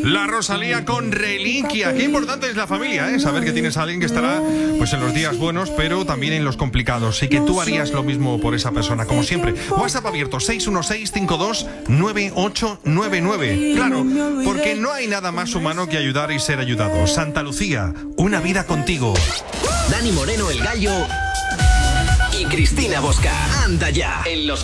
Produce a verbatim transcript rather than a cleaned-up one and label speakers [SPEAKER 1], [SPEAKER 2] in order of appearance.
[SPEAKER 1] La Rosalía con Reliquia. Qué importante es la familia, ¿eh? Saber que tienes a alguien que estará pues en los días buenos, pero también en los complicados. Y que tú harías lo mismo por esa persona, como siempre. WhatsApp abierto, seis uno seis, cinco dos nueve ocho nueve nueve. Claro, porque no hay nada más humano que ayudar y ser ayudado. Santa Lucía, una vida contigo.
[SPEAKER 2] Dani Moreno, el Gallo, y Cristina Bosca. Anda ya, en los